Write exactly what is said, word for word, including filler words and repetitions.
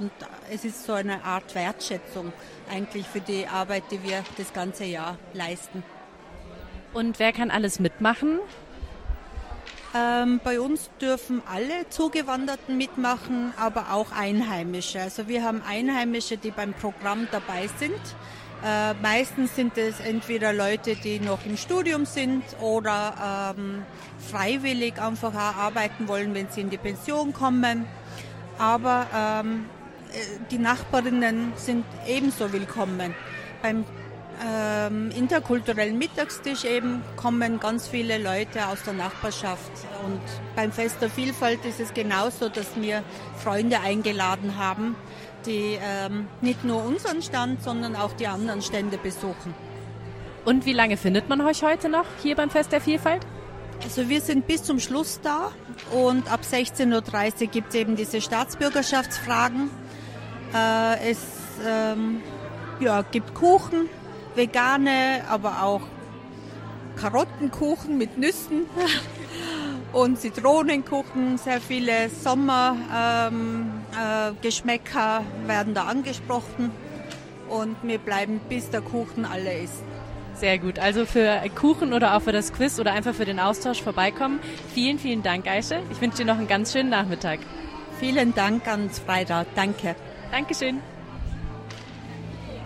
Und es ist so eine Art Wertschätzung eigentlich für die Arbeit, die wir das ganze Jahr leisten. Und wer kann alles mitmachen? Ähm, bei uns dürfen alle Zugewanderten mitmachen, aber auch Einheimische. Also wir haben Einheimische, die beim Programm dabei sind. Äh, meistens sind es entweder Leute, die noch im Studium sind oder ähm, freiwillig einfach auch arbeiten wollen, wenn sie in die Pension kommen. Aber ähm, die Nachbarinnen sind ebenso willkommen. Beim ähm, interkulturellen Mittagstisch eben kommen ganz viele Leute aus der Nachbarschaft. Und beim Fest der Vielfalt ist es genauso, dass wir Freunde eingeladen haben, die ähm, nicht nur unseren Stand, sondern auch die anderen Stände besuchen. Und wie lange findet man euch heute noch hier beim Fest der Vielfalt? Also wir sind bis zum Schluss da und ab sechzehn Uhr dreißig gibt es eben diese Staatsbürgerschaftsfragen. Äh, es ähm, ja, gibt Kuchen, vegane, aber auch Karottenkuchen mit Nüssen und Zitronenkuchen. Sehr viele Sommergeschmäcker ähm, äh, werden da angesprochen und wir bleiben, bis der Kuchen alle ist. Sehr gut. Also für Kuchen oder auch für das Quiz oder einfach für den Austausch vorbeikommen. Vielen, vielen Dank, Aische. Ich wünsche dir noch einen ganz schönen Nachmittag. Vielen Dank ans Freirad. Danke. Dankeschön.